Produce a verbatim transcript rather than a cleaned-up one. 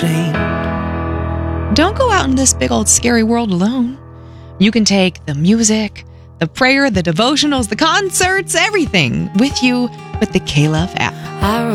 Don't go out in this big old scary world alone. You can take the music, the prayer, the devotionals, the concerts, everything with you with the K-Love app.